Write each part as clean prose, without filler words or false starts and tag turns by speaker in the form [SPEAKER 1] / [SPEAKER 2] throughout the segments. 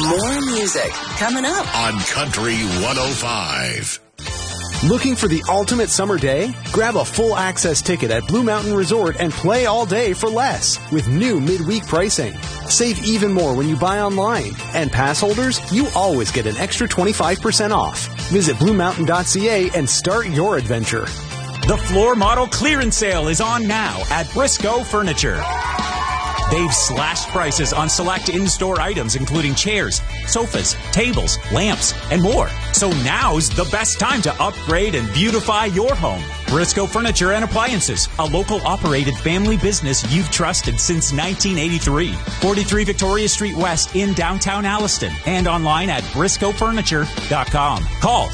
[SPEAKER 1] More music coming up
[SPEAKER 2] on Country 105.
[SPEAKER 3] Looking for the ultimate summer day? Grab a full access ticket at Blue Mountain Resort and play all day for less with new midweek pricing. Save even more when you buy online. And pass holders, you always get an extra 25% off. Visit BlueMountain.ca and start your adventure.
[SPEAKER 4] The floor model clearance sale is on now at Briscoe Furniture. They've slashed prices on select in-store items, including chairs, sofas, tables, lamps, and more. So now's the best time to upgrade and beautify your home. Briscoe Furniture and Appliances, a local operated family business you've trusted since 1983. 43 Victoria Street West in downtown Alliston and online at briscoefurniture.com. Call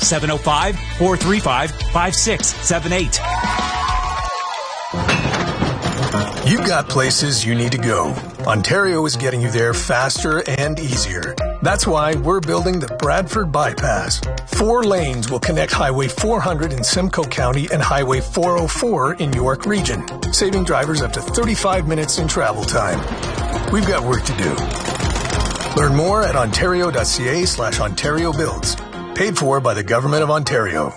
[SPEAKER 4] 705-435-5678.
[SPEAKER 5] You've got places you need to go. Ontario is getting you there faster and easier. That's why we're building the Bradford Bypass. 4 lanes will connect Highway 400 in Simcoe County and Highway 404 in York Region, saving drivers up to 35 minutes in travel time. We've got work to do. Learn more at ontario.ca/Ontario Builds. Paid for by the Government of Ontario.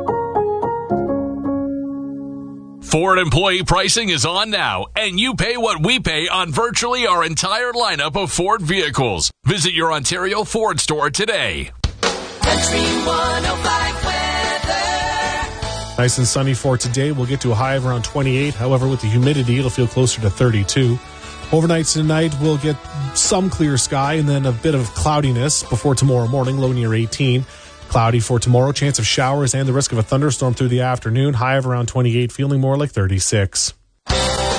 [SPEAKER 2] Ford employee pricing is on now, and you pay what we pay on virtually our entire lineup of Ford vehicles. Visit your Ontario Ford store today.
[SPEAKER 1] Country 105 weather.
[SPEAKER 6] Nice and sunny for today. We'll get to a high of around 28. However, with the humidity, it'll feel closer to 32. Overnight tonight, we'll get some clear sky and then a bit of cloudiness before tomorrow morning, low near 18. Cloudy for tomorrow, chance of showers and the risk of a thunderstorm through the afternoon, high of around 28, feeling more like 36.